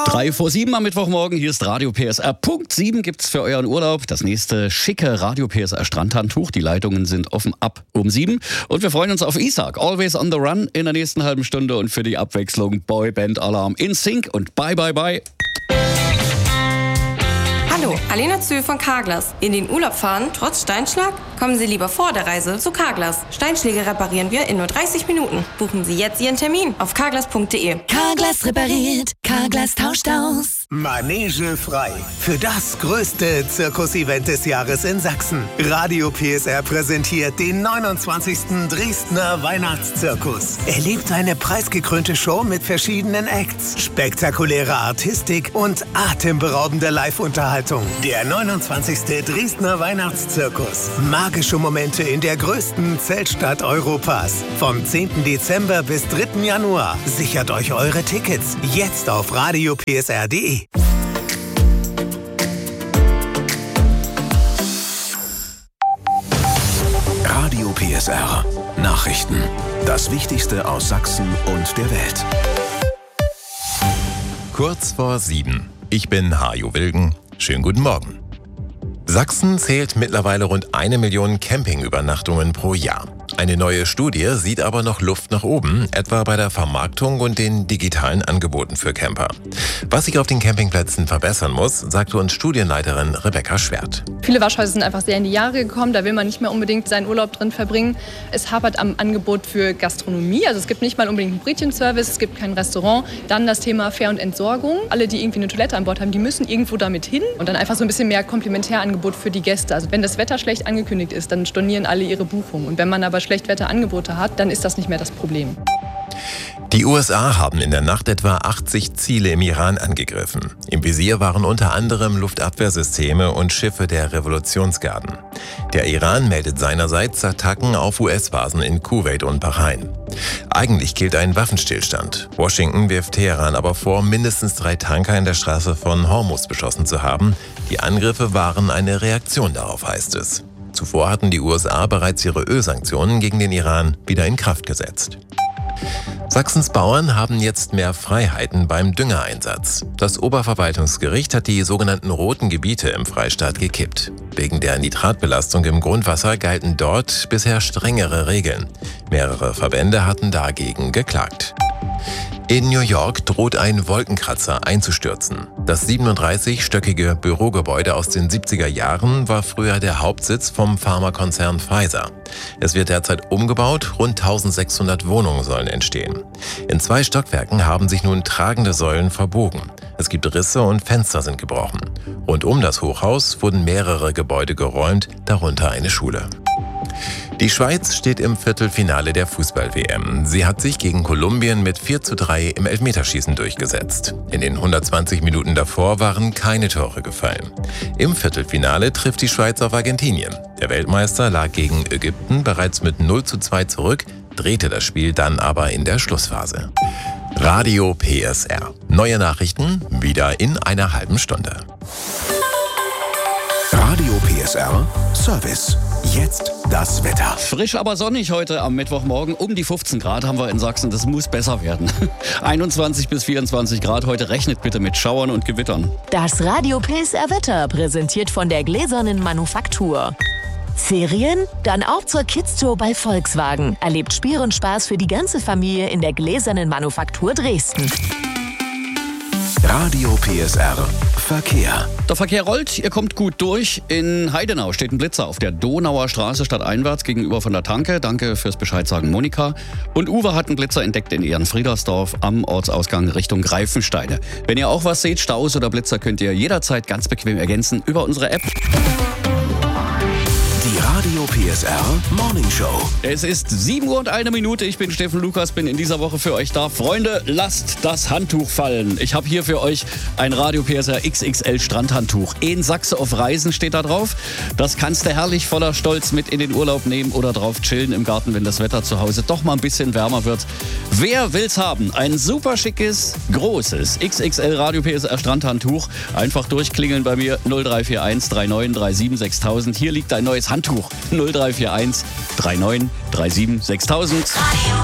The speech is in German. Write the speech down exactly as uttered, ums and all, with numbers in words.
Drei vor sieben am Mittwochmorgen, hier ist Radio P S R. Punkt sieben gibt's für euren Urlaub. Das nächste schicke Radio P S R Strandhandtuch. Die Leitungen sind offen ab um sieben. Und wir freuen uns auf Isaac, Always on the Run in der nächsten halben Stunde. Und für die Abwechslung Boyband Alarm in Sync und Bye Bye Bye. Hallo, Alena Zühl von Carglass. In den Urlaub fahren, trotz Steinschlag? Kommen Sie lieber vor der Reise zu Carglass. Steinschläge reparieren wir in nur dreißig Minuten. Buchen Sie jetzt Ihren Termin auf carglass punkt de. Carglass repariert, Carglass tauscht aus. Manege frei für das größte Zirkusevent des Jahres in Sachsen. Radio P S R präsentiert den neunundzwanzigsten Dresdner Weihnachtszirkus. Erlebt eine preisgekrönte Show mit verschiedenen Acts, spektakuläre Artistik und atemberaubende Live-Unterhaltung. Der neunundzwanzigste Dresdner Weihnachtszirkus. Magische Momente in der größten Zeltstadt Europas. Vom zehnten Dezember bis dritten Januar. Sichert euch eure Tickets jetzt auf radio p s r punkt de. Radio P S R. Nachrichten. Das Wichtigste aus Sachsen und der Welt. Kurz vor sieben. Ich bin Hajo Wilgen. Schönen guten Morgen. Sachsen zählt mittlerweile rund eine Million Campingübernachtungen pro Jahr. Eine neue Studie sieht aber noch Luft nach oben, etwa bei der Vermarktung und den digitalen Angeboten für Camper. Was sich auf den Campingplätzen verbessern muss, sagte uns Studienleiterin Rebecca Schwert. Viele Waschhäuser sind einfach sehr in die Jahre gekommen, da will man nicht mehr unbedingt seinen Urlaub drin verbringen. Es hapert am Angebot für Gastronomie, also es gibt nicht mal unbedingt einen Brötchenservice, es gibt kein Restaurant. Dann das Thema Fähr- und Entsorgung. Alle, die irgendwie eine Toilette an Bord haben, die müssen irgendwo damit hin. Und dann einfach so ein bisschen mehr Komplementärangebot für die Gäste. Also wenn das Wetter schlecht angekündigt ist, dann stornieren alle ihre Buchungen. Und wenn man aber Schlechtwetterangebote hat, dann ist das nicht mehr das Problem. Die U S A haben in der Nacht etwa achtzig Ziele im Iran angegriffen. Im Visier waren unter anderem Luftabwehrsysteme und Schiffe der Revolutionsgarden. Der Iran meldet seinerseits Attacken auf U S-Basen in Kuwait und Bahrain. Eigentlich gilt ein Waffenstillstand. Washington wirft Teheran aber vor, mindestens drei Tanker in der Straße von Hormuz beschossen zu haben. Die Angriffe waren eine Reaktion darauf, heißt es. Zuvor hatten die U S A bereits ihre Ölsanktionen gegen den Iran wieder in Kraft gesetzt. Sachsens Bauern haben jetzt mehr Freiheiten beim Düngereinsatz. Das Oberverwaltungsgericht hat die sogenannten roten Gebiete im Freistaat gekippt. Wegen der Nitratbelastung im Grundwasser galten dort bisher strengere Regeln. Mehrere Verbände hatten dagegen geklagt. In New York droht ein Wolkenkratzer einzustürzen. Das siebenunddreißigstöckige Bürogebäude aus den siebziger Jahren war früher der Hauptsitz vom Pharmakonzern Pfizer. Es wird derzeit umgebaut, rund eintausendsechshundert Wohnungen sollen entstehen. In zwei Stockwerken haben sich nun tragende Säulen verbogen. Es gibt Risse und Fenster sind gebrochen. Rund um das Hochhaus wurden mehrere Gebäude geräumt, darunter eine Schule. Die Schweiz steht im Viertelfinale der Fußball-W M. Sie hat sich gegen Kolumbien mit vier zu drei im Elfmeterschießen durchgesetzt. In den hundertzwanzig Minuten davor waren keine Tore gefallen. Im Viertelfinale trifft die Schweiz auf Argentinien. Der Weltmeister lag gegen Ägypten bereits mit null zu zwei zurück, drehte das Spiel dann aber in der Schlussphase. Radio P S R. Neue Nachrichten wieder in einer halben Stunde. Radio P S R Service. Jetzt das Wetter. Frisch, aber sonnig heute am Mittwochmorgen. Um die fünfzehn Grad haben wir in Sachsen. Das muss besser werden. einundzwanzig bis vierundzwanzig Grad heute. Rechnet bitte mit Schauern und Gewittern. Das Radio P S R Wetter präsentiert von der Gläsernen Manufaktur. Ferien? Dann auch zur Kids Tour bei Volkswagen. Erlebt Spiel und Spaß für die ganze Familie in der Gläsernen Manufaktur Dresden. Radio P S R Verkehr. Der Verkehr rollt, ihr kommt gut durch. In Heidenau steht ein Blitzer auf der Donauer Straße stadteinwärts gegenüber von der Tanke. Danke fürs Bescheid sagen, Monika. Und Uwe hat einen Blitzer entdeckt in Ehrenfriedersdorf am Ortsausgang Richtung Greifensteine. Wenn ihr auch was seht, Staus oder Blitzer, könnt ihr jederzeit ganz bequem ergänzen über unsere App. Die Radio P S R Morning Show. Es ist sieben Uhr und eine Minute. Ich bin Steffen Lukas, bin in dieser Woche für euch da. Freunde, lasst das Handtuch fallen. Ich habe hier für euch ein Radio P S R X X L Strandhandtuch. In Sachse auf Reisen steht da drauf. Das kannst du herrlich voller Stolz mit in den Urlaub nehmen oder drauf chillen im Garten, wenn das Wetter zu Hause doch mal ein bisschen wärmer wird. Wer will's haben? Ein super schickes, großes X X L Radio P S R Strandhandtuch. Einfach durchklingeln bei mir null drei vier eins drei neun drei sieben sechstausend. Hier liegt ein neues Handtuch. null drei vier eins drei neun drei sieben sechstausend.